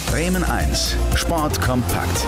Bremen 1, Sport kompakt.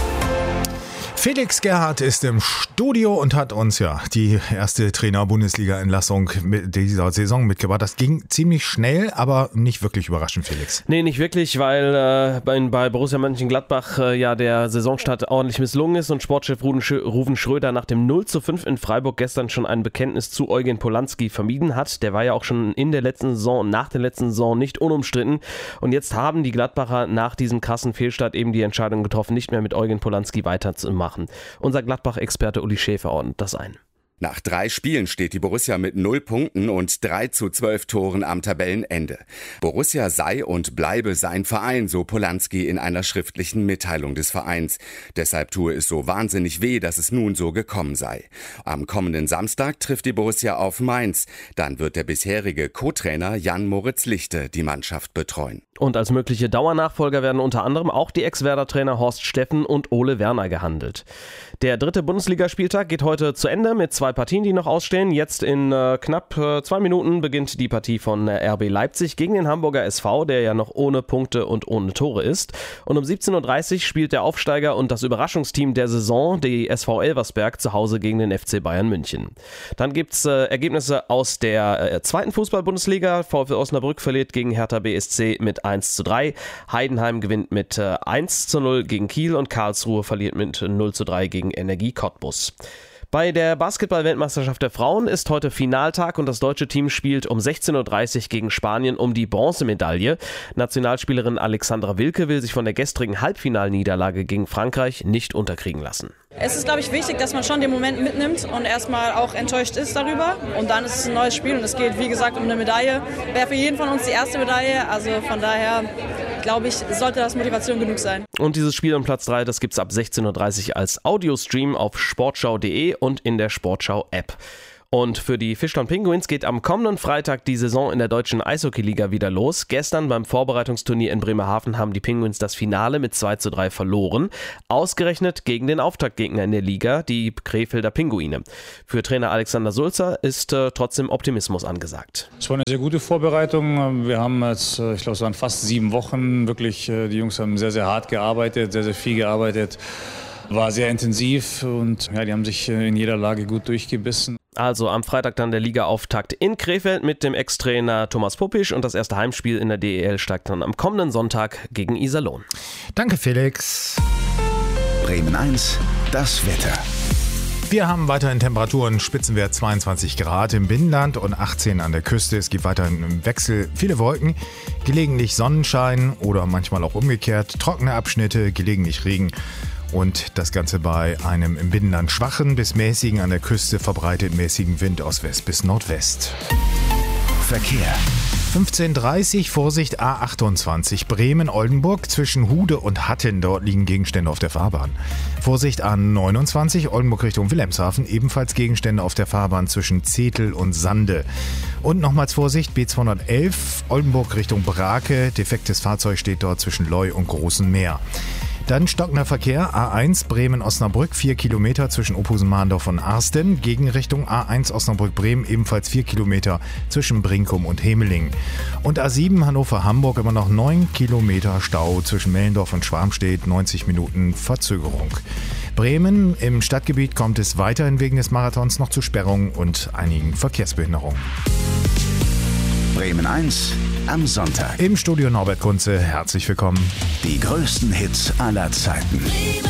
Felix Gerhardt ist im Studio und hat uns die erste Trainer-Bundesliga-Entlassung dieser Saison mitgebracht. Das ging ziemlich schnell, aber nicht wirklich überraschend, Felix. Nee, nicht wirklich, weil bei Borussia Mönchengladbach der Saisonstart ordentlich misslungen ist und Sportchef Ruven Schröder nach dem 0:5 in Freiburg gestern schon ein Bekenntnis zu Eugen Polanski vermieden hat. Der war ja auch schon in der letzten Saison und nach der letzten Saison nicht unumstritten. Und jetzt haben die Gladbacher nach diesem krassen Fehlstart eben die Entscheidung getroffen, nicht mehr mit Eugen Polanski weiterzumachen. Unser Gladbach-Experte Uli Schäfer ordnet das ein. Nach 3 Spielen steht die Borussia mit 0 Punkten und 3:12 Toren am Tabellenende. Borussia sei und bleibe sein Verein, so Polanski in einer schriftlichen Mitteilung des Vereins. Deshalb tue es so wahnsinnig weh, dass es nun so gekommen sei. Am kommenden Samstag trifft die Borussia auf Mainz. Dann wird der bisherige Co-Trainer Jan-Moritz Lichte die Mannschaft betreuen. Und als mögliche Dauernachfolger werden unter anderem auch die Ex-Werder-Trainer Horst Steffen und Ole Werner gehandelt. Der 3. Bundesligaspieltag geht heute zu Ende mit 2 Partien, die noch ausstehen. Jetzt in knapp 2 Minuten beginnt die Partie von RB Leipzig gegen den Hamburger SV, der ja noch ohne Punkte und ohne Tore ist. Und um 17:30 Uhr spielt der Aufsteiger und das Überraschungsteam der Saison, die SV Elversberg, zu Hause gegen den FC Bayern München. Dann gibt es Ergebnisse aus der 2. Fußball-Bundesliga. VfL Osnabrück verliert gegen Hertha BSC mit 1:3. Heidenheim gewinnt mit 1:0 gegen Kiel und Karlsruhe verliert mit 0:3 gegen Energie Cottbus. Bei der Basketball-Weltmeisterschaft der Frauen ist heute Finaltag und das deutsche Team spielt um 16:30 Uhr gegen Spanien um die Bronzemedaille. Nationalspielerin Alexandra Wilke will sich von der gestrigen Halbfinalniederlage gegen Frankreich nicht unterkriegen lassen. Es ist, glaube ich, wichtig, dass man schon den Moment mitnimmt und erstmal auch enttäuscht ist darüber. Und dann ist es ein neues Spiel und es geht, wie gesagt, um eine Medaille. Wäre für jeden von uns die erste Medaille, also von daher glaube ich, sollte das Motivation genug sein. Und dieses Spiel um Platz 3, das gibt es ab 16:30 Uhr als Audiostream auf sportschau.de und in der Sportschau-App. Und für die Fischtown Penguins geht am kommenden Freitag die Saison in der deutschen Eishockey-Liga wieder los. Gestern beim Vorbereitungsturnier in Bremerhaven haben die Penguins das Finale mit 2:3 verloren. Ausgerechnet gegen den Auftaktgegner in der Liga, die Krefelder Pinguine. Für Trainer Alexander Sulzer ist trotzdem Optimismus angesagt. Es war eine sehr gute Vorbereitung. Wir haben jetzt, ich glaube, es waren fast 7 Wochen. Wirklich, die Jungs haben sehr, sehr hart gearbeitet, sehr, sehr viel gearbeitet. War sehr intensiv und die haben sich in jeder Lage gut durchgebissen. Also am Freitag dann der Liga-Auftakt in Krefeld mit dem Ex-Trainer Thomas Puppisch und das erste Heimspiel in der DEL steigt dann am kommenden Sonntag gegen Iserlohn. Danke, Felix. Bremen 1, das Wetter. Wir haben weiterhin Temperaturen, Spitzenwert 22 Grad im Binnenland und 18 an der Küste. Es gibt weiterhin im Wechsel viele Wolken, gelegentlich Sonnenschein oder manchmal auch umgekehrt, trockene Abschnitte, gelegentlich Regen. Und das Ganze bei einem im Binnenland schwachen bis mäßigen, an der Küste verbreitet mäßigen Wind aus West bis Nordwest. Verkehr. 15:30 Vorsicht A28 Bremen-Oldenburg zwischen Hude und Hatten. Dort liegen Gegenstände auf der Fahrbahn. Vorsicht A29 Oldenburg Richtung Wilhelmshaven. Ebenfalls Gegenstände auf der Fahrbahn zwischen Zetel und Sande. Und nochmals Vorsicht B211 Oldenburg Richtung Brake. Defektes Fahrzeug steht dort zwischen Leu und Großen Meer. Dann stockender Verkehr, A1 Bremen-Osnabrück, 4 Kilometer zwischen Ophusen-Mahndorf und Arsten. Gegenrichtung A1 Osnabrück-Bremen, ebenfalls 4 Kilometer zwischen Brinkum und Hemeling. Und A7 Hannover-Hamburg, immer noch 9 Kilometer Stau zwischen Mellendorf und Schwarmstedt, 90 Minuten Verzögerung. Bremen, im Stadtgebiet kommt es weiterhin wegen des Marathons noch zu Sperrungen und einigen Verkehrsbehinderungen. Bremen 1 am Sonntag. Im Studio Norbert Kunze, herzlich willkommen. Die größten Hits aller Zeiten.